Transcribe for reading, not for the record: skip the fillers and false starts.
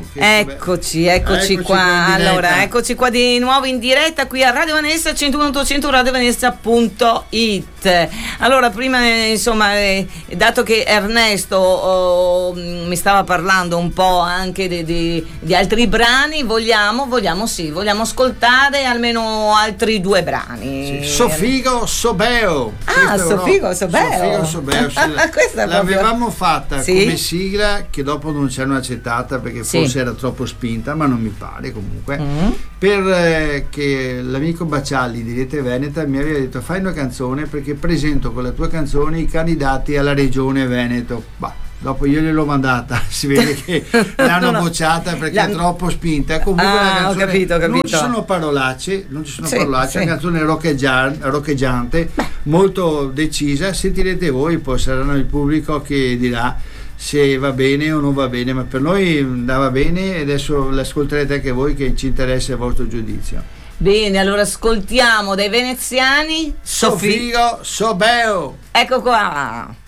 Eccoci qua. Allora, eccoci qua di nuovo in diretta qui a Radio Venezia 101.800 radiovenezia.it. Allora, prima insomma, dato che Ernesto mi stava parlando un po' anche di altri brani, vogliamo ascoltare almeno altri due brani. Sofigo Sobeo. Sofigo Sobeo. L'avevamo fatta come sigla, che dopo non ci hanno accettata perché forse era troppo spinta, ma non mi pare comunque. Per che l'amico Bacialli di Rete Veneta mi aveva detto: fai una canzone perché presento con la tua canzone i candidati alla regione Veneto. Dopo io gliel'ho mandata, si vede che l'hanno bocciata perché è troppo spinta. Comunque la canzone, ho capito. non ci sono parolacce, è una canzone roccheggiante, molto decisa. Sentirete voi, poi saranno il pubblico che dirà se va bene o non va bene, ma per noi andava bene e adesso l'ascolterete anche voi, che ci interessa il vostro giudizio. Bene, allora ascoltiamo dai veneziani Sofigo Sobeo. Ecco qua.